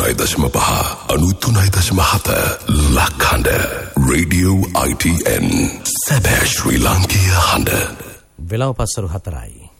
93.5 93.7 ලක්හඬ radio ITN සැබෑ ශ්‍රී ලාංකීය හඬ. වෙලාව පස්සරු 4යි.